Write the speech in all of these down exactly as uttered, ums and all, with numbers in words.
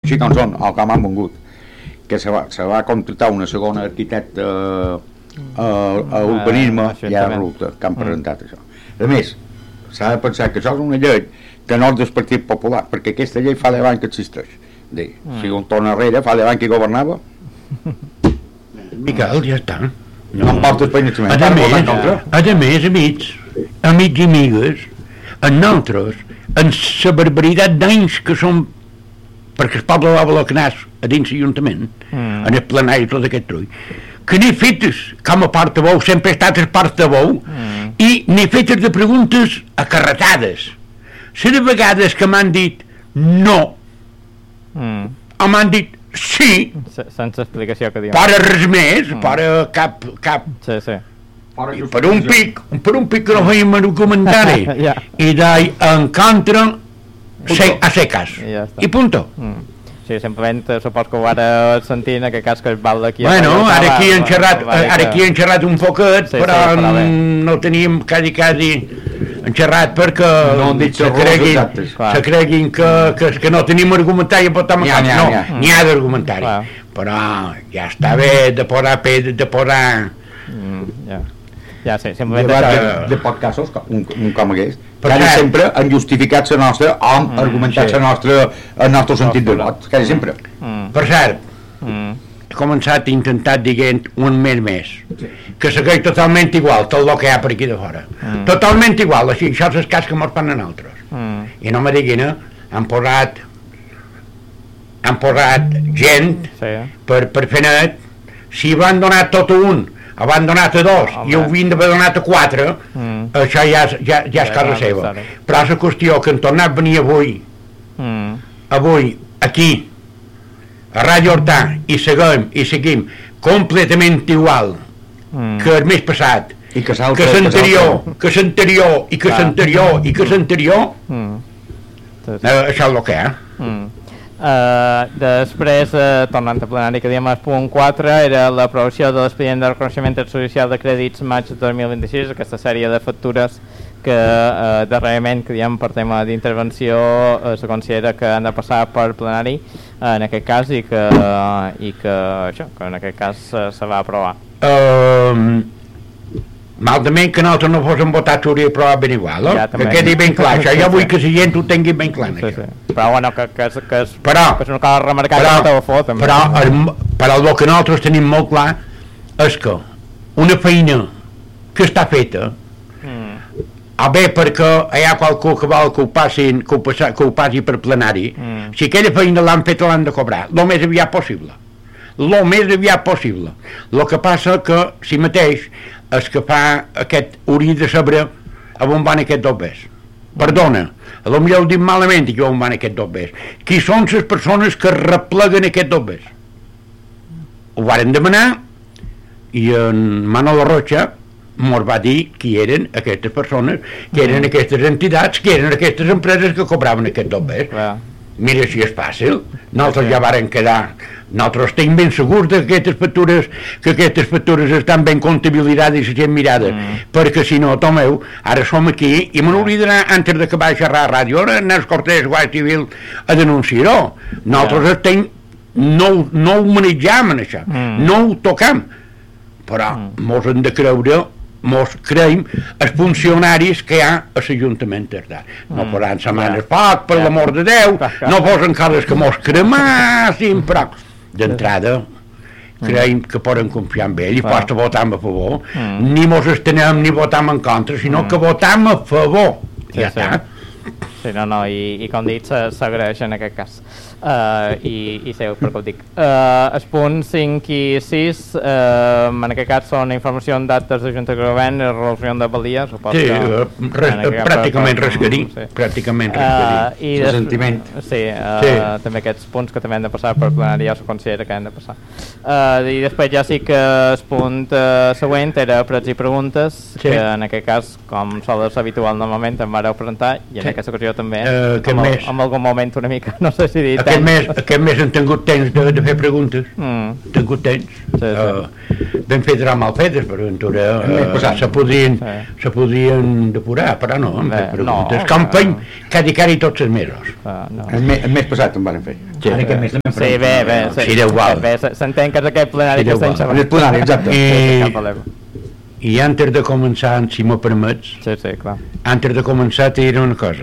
així com són, o com han vengut, que se va, se va contractar una segona arquitecta a, a urbanisme i ara resulta que han presentat això. A més, s'ha de pensar que això és una llei que no és del Partit Popular, perquè aquesta llei fa deu anys que existeix. Dir, si un torna enrere, fa deu anys que governava. Miquel, ja està. No em portes penjament. A més, a més, amics, amics i amigues, en nosaltres, en la barbaritat d'anys que som, perquè el poble va voler anar a dins l'Ajuntament, mm. en el plenari tot aquest trull, que n'he fetes com a portaveu, sempre he estat el portaveu, mm. i n'he fetes de preguntes acarretades. Si de vegades que m'han dit no, mm. o m'han dit sí, sense explicació que diuen. Para res més, mm. para cap, cap. Sí, sí. I per un pic, per un pic que no fèiem un comentari, yeah. i d'ahí en contra se, a secas, ja i punto. Mm. Sí, simplement supos que ho ara sentir en aquest cas que es val d'aquí. Bueno, ara aquí han xerrat, ara aquí han xerrat un poquet, sí, però, sí, però no teníem quasi quasi han xerrat perquè no han dit se creguin, se creguin que, que, que no tenim argumentari i portam a cap, no, n'hi ha d'argumentari, però ja està bé de posar de, de posar ja ja sí, simplement de, de, de pocs casos un, un com aquest quasi sempre han justificat la nostra o han mm, argumentat sí. la nostra, el nostre sentit de vot quasi sempre mm. Per cert mm. he començat a intentar dient un mes més sí. que segueix totalment igual tot el que hi ha per aquí de fora mm. totalment igual, així, això és el cas que mos fan a nosaltres mm. i no me diguin eh? han posat han posat gent sí. per, per fer net si van donar tot a un van donat a dos oh, i ho havien d'haver donat a quatre mm. això ja, ja, ja és cosa seva però és la qüestió que han tornat a venir avui mm. avui aquí a Ràdio Hortà i seguim i seguim completament igual mm. que el mes passat i que l'anterior que l'anterior i que l'anterior i que l'anterior mm. eh, això és el que hi ha mm. Uh, després, uh, tornant a plenari que diem al punt quatre, era l'aprovació de l'expedient de reconeixement social de crèdits maig dos mil vint-i-sis, aquesta sèrie de factures que uh, darrerament, que diem per tema d'intervenció, uh, se considera que han de passar per plenari uh, en aquest cas i que, uh, i que això, que en aquest cas uh, se va aprovar. Uh, Malament que nosaltres no fossin votats s'hauria aprovat ben igual, no? Ja, que quedi ben clar, això jo vull que la gent ho tingui ben clar. Sí, sí. Però bueno, que, que, que, és, però, que és una cosa remarcada que te fot, també. Però, el, però el que nosaltres tenim molt clar és que una feina que està feta, mm. o bé perquè hi ha qualcú que vol que ho, passin, que ho, passi, que ho passi per plenari, mm. si aquella feina l'han fet l'han de cobrar, el més aviat possible. El més aviat possible. El que passa que, si mateix, és que fa aquest hauria de saber a on van aquests dobbers. Perdona, a lo millor ho dic malament i on van aquests dobbers. Qui són les persones que repleguen aquests dobbers? Ho varen demanar i en Manolo Rocha mos va dir qui eren aquestes persones, qui eren aquestes entitats, qui eren aquestes empreses que cobraven aquests dobbers. Mira si és fàcil, nosaltres ja varen quedar, nosaltres estem ben segurs que aquestes factures, que aquestes factures estan ben comptabilitzades i gent mirada, mm. perquè si no, tomeu, ara som aquí i me n'hauria d'anar, antes d'acabar de xerrar a ràdio, ara anar als Cortes Guàrdia Civil a denunciar-ho. Nosaltres yeah. estem, no, no ho manejam en això, mm. no ho tocam, però mm. mos hem de creure mos creiem els funcionaris que hi ha a l'Ajuntament d'Artà. No mm. posaran sa mans al foc, per yeah. l'amor de Déu, no posen coses que mos cremassin, però d'entrada creiem que poden confiar en ell i ah. pots votar a favor. Mm. Ni mos estenem ni votam en contra, sinó mm. que votam a favor. Sí, ja sí. està. Sí, no, no, i, i com dic, s'agraeix en aquest cas. Uh, i, i sé per què ho dic. Uh, els punts cinc i sis, uh, en aquest cas són informació en dates de Junta de Govern i resolució de Balia, suposo sí, que... Res, pràcticament resquerí, sí. pràcticament resquerí. Uh, I des... sentiment. Sí, uh, sí, també aquests punts que també han de passar per plenari ja se considera que han de passar. Uh, I després ja sí que el punt uh, següent era prets i preguntes, sí. que en aquest cas, com sol ser habitual normalment, em vareu presentar, i en sí. aquesta ocasió jo també, uh, en, mes, en algun moment una mica, no sé si dir aquest temps. Mes, aquest mes hem tingut temps de, de fer preguntes, mm. hem tingut temps, sí, sí. Uh, vam fer drama mal fetes, per ventura, uh, se podrien, sí. se podrien depurar, però no, hem fet preguntes, no, com fem cada cari tots els mesos. Uh, no. el, me, el mes passat en van fer. Sí, ara aquest mes també sí, bé, bé, sí, sí, bé, s'entén que és aquest plenari que estem xerrant. El plenari, exacte. I, i antes de començar, si m'ho permets, sí, sí, clar. antes de començar t'hi diré una cosa.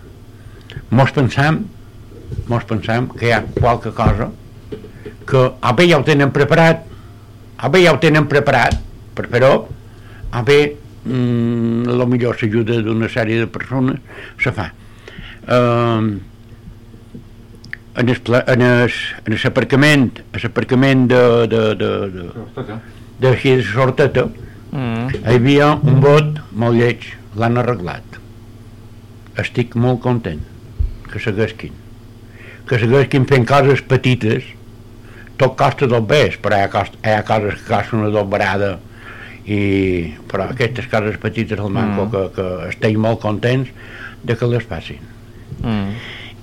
Mos pensam, mos pensam que hi ha qualque cosa que a bé ja ho tenen preparat, a bé ja ho tenen preparat per fer-ho, a bé mm, a lo millor s'ajuda d'una sèrie de persones se fa. Uh, en el, en el, en l'aparcament en l'aparcament de de de de de, de, de Sorteta mm. hi havia un bot molt lleig, l'han arreglat, estic molt content que seguesquin que seguesquin fent coses petites, tot costa dos bes, però hi ha, cost, hi ha coses que costen una doberada i però aquestes coses petites al manco mm. que, que estem molt contents de que les facin. Mm.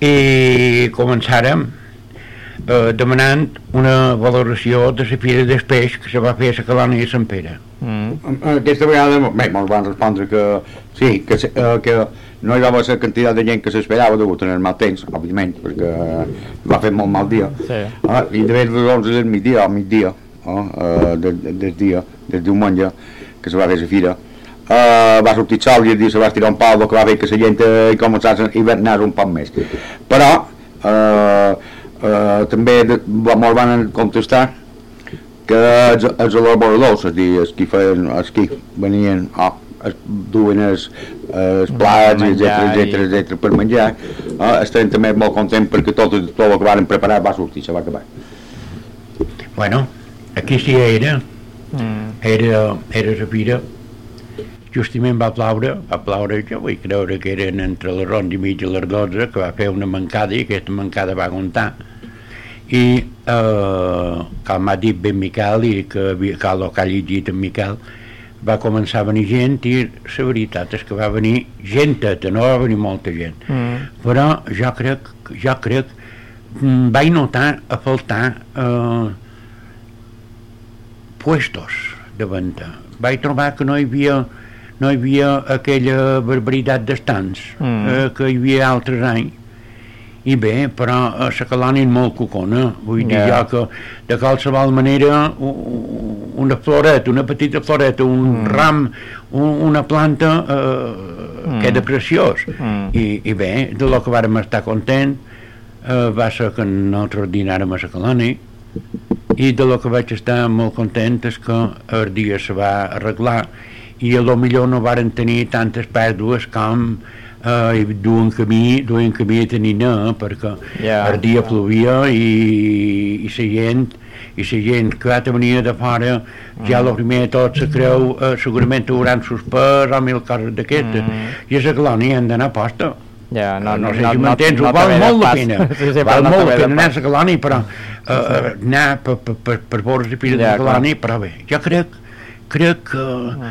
I començàrem eh, demanant una valoració de la fira del peix que se va fer a la colònia de Sant Pere. Mm. Aquesta vegada bé, ens van respondre que sí, que, uh, que no hi va haver la quantitat de gent que s'esperava degut al mal temps, òbviament, perquè va fer molt mal dia. Sí. Uh, I de fet les onze del migdia, al migdia, uh, uh, del, del dia, del diumenge, que se va fer la fira, Uh, va sortir sol i el dia se va estirar un pal que va fer que la gent uh, començés a hivernar un poc més, però uh, uh, també de, molt van contestar que els, els elaboradors, és a dir, els que feien, els que venien oh, es duen els, els plats, etcètera, etcètera, etcètera per menjar, uh, estem també molt contents perquè tot, tot el que van preparar va sortir, se va acabar. Bueno, aquí sí era, mm. era, era la fira. Justament va plaure, va plaure, jo vull creure que eren entre les onze i mig i les dotze, que va fer una mancada i aquesta mancada va aguantar. I eh, com m'ha dit ben Miquel i que, que el que ha llegit en Miquel, va començar a venir gent i la veritat és que va venir genteta, no va venir molta gent. Mm. Però jo crec, jo crec, vaig notar a faltar eh, puestos de venda. Vaig trobar que no hi havia no hi havia aquella barbaritat d'estants mm. eh, que hi havia altres anys. I bé, però a la colònia és molt cocona, vull yeah. dir jo que de qualsevol manera una floreta, una petita floreta, un mm. ram, un, una planta eh, mm. queda preciós. Mm. I, I bé, de lo que vàrem estar content eh, va ser que nosaltres dinàrem a la colònia i de lo que vaig estar molt content és que el dia se va arreglar i a lo millor no varen tenir tantes pèrdues com eh, duen camí duen camí a tenir no, perquè yeah, el dia plovia i, i la gent i la gent que va venir de fora mm. ja el primer de tot se creu eh, segurament hauran suspès o mil coses d'aquestes mm. i a la colònia han d'anar a posta. Yeah, no, no, no sé no, si m'entens, no, ho val molt la pena, sí, sí, val no molt la pena anar a la colònia, però uh, uh, anar per, per, per, per veure la fira yeah, de la colònia, però bé, jo crec crec que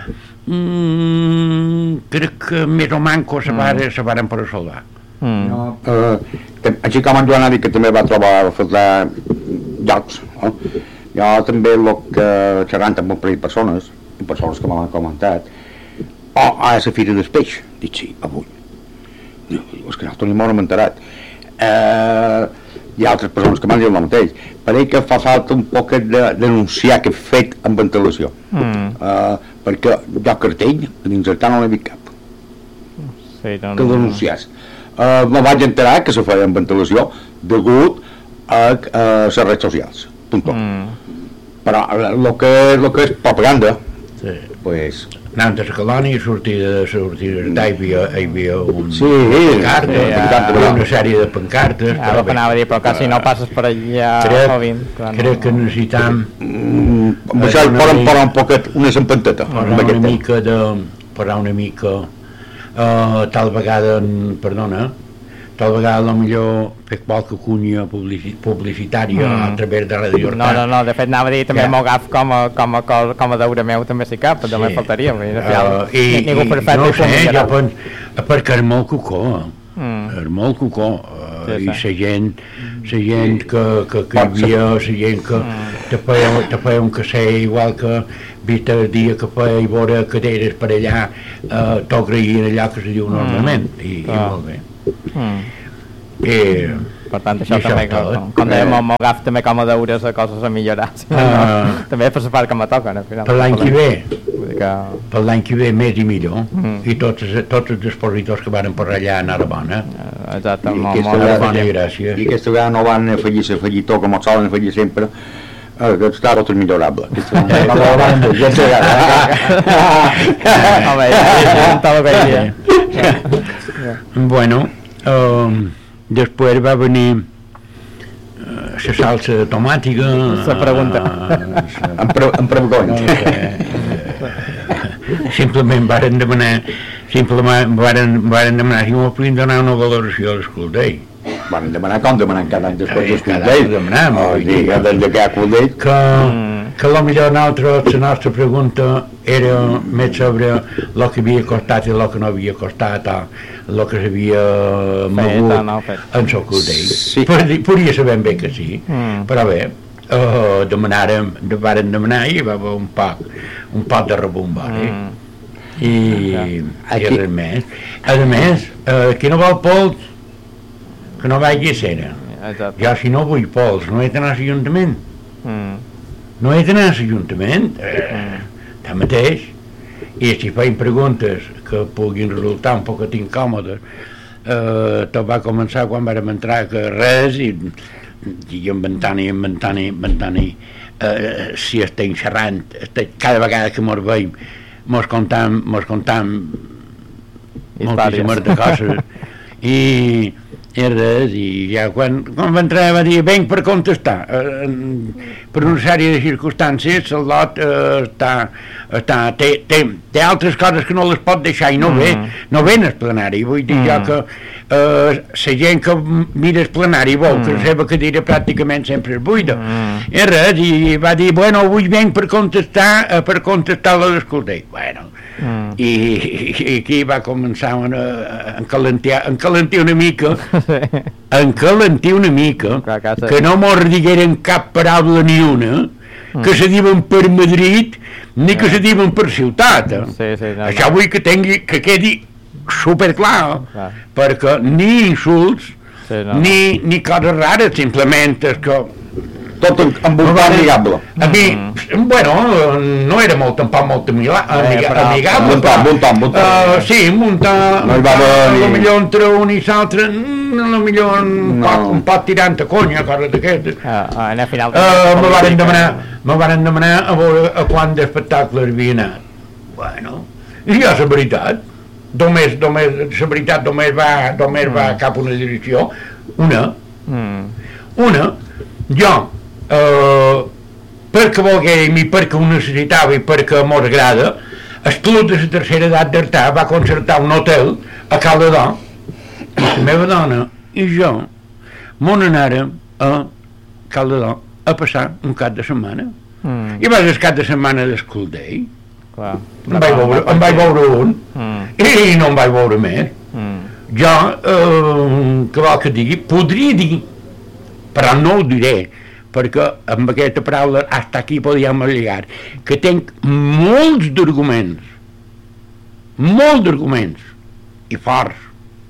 mm, crec que més o manco se varen mm. se varen per salvar. Mm. No, uh, així com en Joan ha dit que també va trobar a faltar llocs, no? Jo també el que xerrant amb un parell de persones, persones que m'han comentat, oh, a la fira del peix, dic sí, avui. No, és que nosaltres ni m'ho hem enterat. Uh, hi ha altres persones que m'han dit el mateix. Pareix que fa falta un poc de denunciar que he fet amb ventilació. Mm. Uh, perquè jo cartell, dins el tant no n'he vist cap. Sí, no, que denunciés. Uh, me vaig enterar que se feia amb ventilació degut a, a les redes socials. Punto. Mm. Però el que, lo que és propaganda, sí. Pues... Anant a la colònia i sortida de sortida d'allà hi havia, hi havia un sí, pancarta, sí, ja, una sèrie de pancartes. Ja, el que anava a dir, però quasi no passes per allà crec, jovint. Crec no, que necessitam... Mm, amb això poden posar un poquet, una sempanteta. Posar una mica de... Posar una mica... Uh, tal vegada, perdona, tal vegada millor fer qualque cunya publici, publicitària mm. a través de Radio Horta. No, no, no, de fet anava a dir també ja. M'ho agaf com a, com a, com a deure meu també si cap, sí. També faltaria. Uh, I, ningú per fer no sé, jo penso, perquè és molt cocó. Mm. era molt cucó, uh, sí, i sí. la gent, la gent que, que, que hi havia, la gent que mm. te feia, te feia un casser igual que vist el dia que feia i veure caderes per allà, uh, t'ho agraïen allà que se diu normalment, mm. i, i molt bé. Mm. I, per tant, això, això també, com, com dèiem, el meu agaf també com a deures a coses a millorar, sí, uh, no? També per la part que me toca, al final. Per l'any que ve, que... per l'any que ve més i millor, mm. i tots, tots els expositors que van per allà anar a bona, uh, exacte, i molt, molt bona, gràcies. I aquesta vegada no van afegir la fallitó com el solen afegir sempre, eh, que està tot millorable. Aquesta vegada no aquesta vegada. Home, ja estava que hi havia. Bueno, després va venir la salsa tomàtica, la pregunta en pregonya, simplement varen demanar simplement varen, varen demanar si m'ho podien donar una valoració a l'Escoltell. Van demanar com demanen cada any després d'Escoltell, que que potser nosaltres la nostra pregunta era més sobre el que havia costat i el que no havia costat, o el que s'havia mogut en l'Escoltell. Sí. Podria saber bé que sí, mm. però bé, uh, demanàrem, varen demanar i va haver un poc, un poc de rebumbar, eh? Mm. I, i res més. A més, uh, qui no vol pols, que no vagi a cera. Exacte. Jo, si no vull pols, no he d'anar a l'Ajuntament. Mm. No he d'anar a l'Ajuntament. Eh, mm. Tanmateix, i si feien preguntes que puguin resultar un poc incòmodes, eh, tot va començar quan vàrem entrar que res, i, i inventant i inventant i inventant i eh, si estem xerrant, estem, cada vegada que mos veiem, mos contam, mos contam moltíssimes de coses. I i res, i ja quan, quan va entrar va dir venc per contestar, eh, per una sèrie de circumstàncies el lot eh, està, està té, té, té altres coses que no les pot deixar i no mm. ve, no ven el plenari, vull dir mm. jo que eh, la gent que mira el plenari vol mm. que la seva cadira pràcticament sempre és buida, mm. i res, i va dir bueno, avui venc per contestar eh, per contestar la d'Escoltell, bueno, mm. I, i aquí va començar a encalentir, encalentir una mica encalentir una mica que no mos digueren cap paraula ni una mm. que se diuen per Madrid ni que se diuen per ciutat, eh? Sí, sí, no, això no. Vull que tingui, que quedi superclar, clar. Perquè ni insults sí, no, ni, no. ni coses rares, simplement és que tot amb un pas amigable. A mi, mm. bueno, no era molt, tampoc molt amiga, amiga, eh, amigable. Un tant, un tant, un tant. Uh, sí, un tant, no a lo millor entre un i l'altre, a lo millor un, no. pot, un pot tirant a conya, coses d'aquestes. Uh, uh, en el final... Uh, me varen demanar, me varen demanar a veure a quant d'espectacle havia anat. Bueno, i ja la veritat, només, només, la veritat només va, només mm. va cap a una direcció, una, mm. una, jo, Uh, perquè volguem i perquè ho necessitava i perquè m'ho agrada, el club de la tercera edat d'Artà va concertar un hotel a Caldedó i la meva dona i jo m'on anàrem a Caldedó a passar un cap de setmana mm. i va ser el cap de setmana d'Escoltell em, vaig veure, em vaig veure un mm. i no em vaig veure més mm. jo, uh, que vol que digui, podria dir però no ho diré perquè amb aquesta paraula hasta aquí podíem lligar, que tenc molts d'arguments, molts d'arguments, i forts,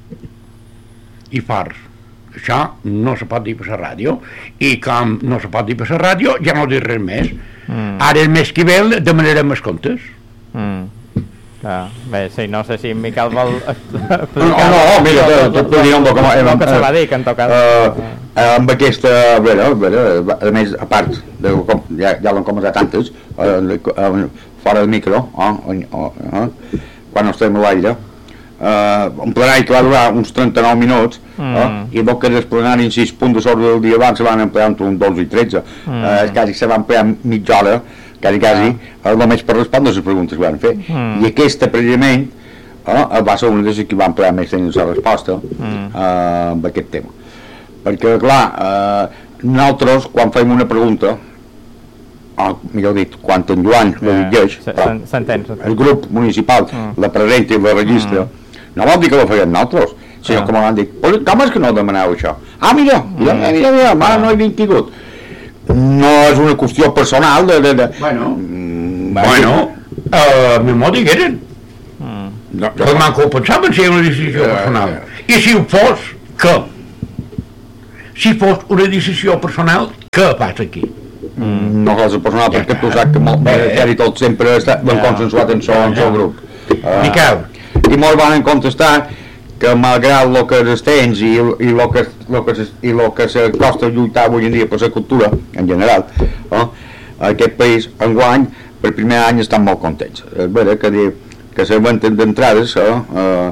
i forts. Això no se pot dir per la ràdio, i com no se pot dir per la ràdio, ja no dic res més. Mm. Ara el mes que ve demanarem els comptes. Mm. Ah, bé, sí, no sé si en Miquel vol... No, no, mira, tot podríem... El que se va dir, que en tot cas... Amb aquesta, a veure, a veure, a més, a part, de, com, ja, ja l'han començat tantes, eh, fora del micro, eh, eh, eh, quan estem a l'aire, eh, un plenari que va durar uns trenta-nou minuts, mm. eh, i vol que el plenari en sis punts de l'ordre del dia abans se van emplear entre un dotze i tretze, mm. eh, quasi se van emplear mitja hora, quasi, quasi, ah. eh, només per respondre les preguntes que van fer, mm. i aquesta, precisament, eh, va ser una de les que va emplear més temps la resposta mm. eh, amb aquest tema. Perquè, clar, eh, nosaltres, quan fem una pregunta, o millor dit, quan en Joan la llegeix, el grup municipal mm. la presenta i la registra, mm. no vol dir que la feien nosaltres, senyor ah. Comandant dic, com és que no demaneu això? Ah, mira, mira, mira, mira, mira ah. no he vingut. No és una qüestió personal de... de, de... Bueno, mm, bueno, a uh, mi m'ho digueren. Mm. No, no. El manco ho pensaven si era una decisió uh, personal. Uh, I si ho fos, què? Si fos una decisió personal, què passa aquí? Mm. No és personal, ja, perquè tu saps que molt, eh, eh, tot sempre està ben ja. consensuat en el seu grup. Uh, Miquel. I molt van contestar que malgrat el que es temps i el que, lo que, i lo que se costa lluitar avui en dia per la cultura en general, eh, aquest país enguany per primer any estan molt contents. És vera que, que se venten d'entrades eh, eh,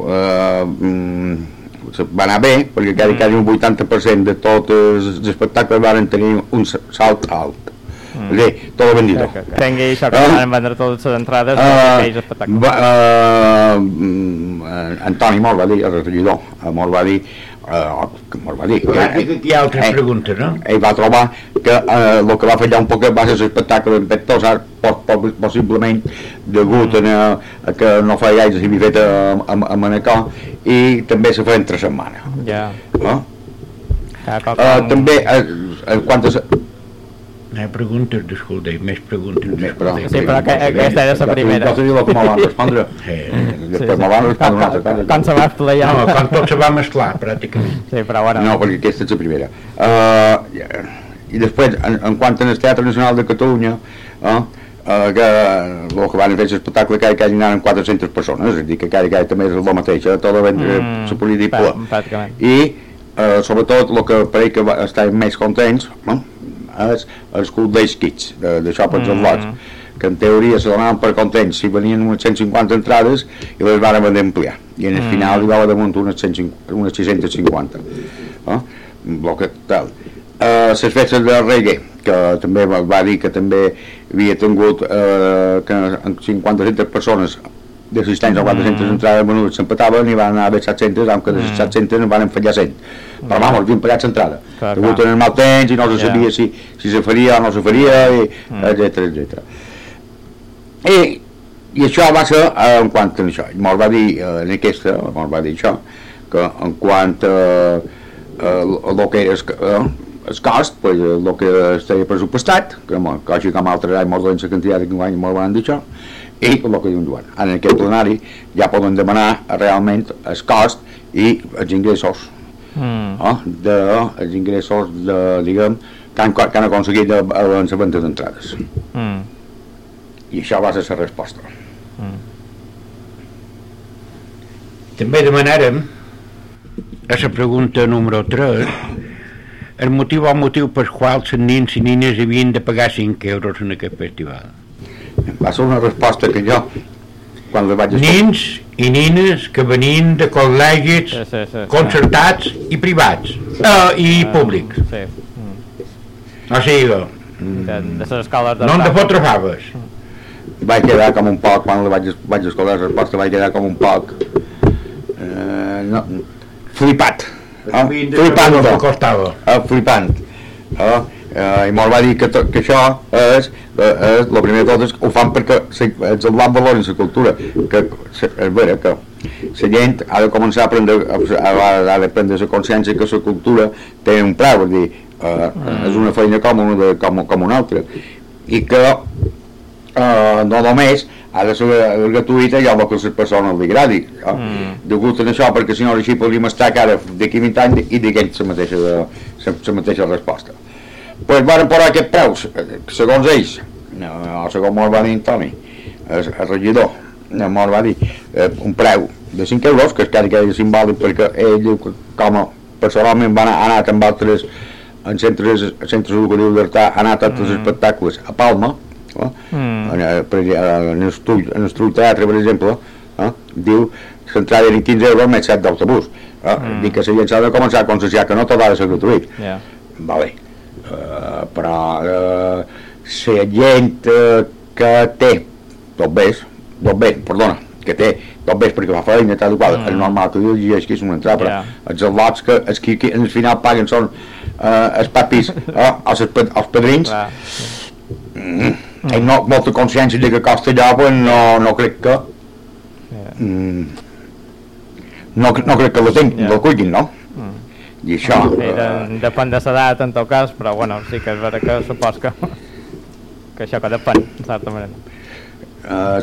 eh, va anar bé perquè quasi, quasi un vuitanta per cent de tots els espectacles van tenir un salt alt. Mm. Bé, tot vendido. Que, que, que tingui això que van vendre totes les entrades uh, d'aquells espectacles. Uh, uh, Antoni molt va dir, el regidor, molt va dir, uh, molt va dir. Hi ha, hi ha altres eh, preguntes, no? Ell va trobar que el uh, que va fallar un poquet va ser l'espectacle en Petosar, possiblement degut mm. a, a que no feia gaire s'hi havia fet a, a, a Manacor i també se feia entre setmana. Ja. Uh? Uh, també, uh, quantes... Hi ha preguntes, disculpa, més preguntes. Més preguntes. Sí, però que, aquesta era la primera. Ja t'ho que me van respondre. Sí. Després me van respondre una altra cosa. Quan se va mesclar. No, quan tot se va mesclar, pràcticament. Sí, però ara... No, perquè aquesta és la primera. Uh, I després, en, en quant al Teatre Nacional de Catalunya, uh, uh, que el que van fer l'espectacle que hi anaven quatre-centes persones, és a dir, que cada cada també és el mateix, eh? Tot el vendre mm, la política. I, uh, sobretot, el que pareix que estan més contents, no? és el School Days Kids d'això per els lots, que en teoria se donaven per contents si venien unes cent cinquanta entrades i les van haver d'ampliar i en el mm. final hi va haver damunt unes, unes sis-centes cinquanta no? Que tal uh, les festes de reggae que també va, va dir que també havia tingut uh, que cinquanta persones d'assistents a quatre-centes mm. entrades venudes s'empataven i van anar a set-centes, aunque de les set-centes en van fallar cent però mm. vamos, havien pagat l'entrada degut en el mal temps i no se sabia yeah. si, si se faria o no se faria i, mm. etcètera, etcètera. I, i això va ser eh, en quant a això me'l va dir eh, en aquesta me'l va dir això que en quant a eh, el que era eh, el cost, pues, el que estava pressupostat que, que així com altres anys molt la quantitat que un any me'l van dir això i el que diuen Joan. En aquest plenari ja poden demanar realment el cost i els ingressos mm. oh, de, els ingressos de, diguem, que han, que han aconseguit en la venda d'entrades mm. i això va ser la resposta mm. També demanàrem a la pregunta número tres el motiu o motiu per qual els nins i nines havien de pagar cinc euros en aquest festival. Va ser una resposta que jo quan li vaig escoltar nins i nines que venien de col·legis sí, sí, sí, concertats sí. i privats uh, i uh, públics sí. mm. o sigui de, de les escoles de no hem de fotre faves vaig quedar com un poc quan li vaig, vaig escoltar la resposta vaig quedar com un poc uh, no, flipat uh, flipant uh, flipant uh, Uh, i me'l va dir que, to, que això és, uh, és el primer de tot és, ho fan perquè és el blanc valor en la cultura que se, és vera que la gent ha de començar a prendre ha, ha de prendre la consciència que la cultura té un preu, és dir, uh, mm. és una feina com una, de, com, com una altra i que uh, no només ha de ser gratuïta i allò que a les persones li agradi uh, mm. degut a això perquè si no així podríem estar cara d'aquí vint anys i diguem la mateixa, la, la mateixa resposta. Pues van posar aquest preu, segons ells, no, segons me'l va dir Antoni, el, el regidor, no, me'l va dir eh, un preu de cinc euros, que és quasi que és simbòlic perquè ell diu que com a personalment van anar amb altres en centres, centres educatius d'Artà, ha anat a altres mm. espectacles a Palma, eh? mm. en, per, en, el Trull, en el Trull Teatre, per exemple, eh? diu que l'entrada era quinze euros més set d'autobús. Eh? Mm. Dic que la gent s'ha de començar a conscienciar que no tot ha de ser gratuït. Yeah. Vale. Uh, però uh, la gent uh, que té tot bé, tot bé, perdona, que té tot bé perquè fa feina tal i qual, mm. és normal que llegeix que és una entrada, però yeah. els al·lots que, els que, que al final paguen són uh, els papis uh, els, els padrins mm. mm. no, molta consciència de que costa allò, pues no, no crec que yeah. mm, no, no crec que la tinguin, Ja. la cuidin, no? Mm. I això... I de, depèn de l'edat en tot cas, però bueno, sí que és vera que supos que, que això que depèn, en certa manera. Uh,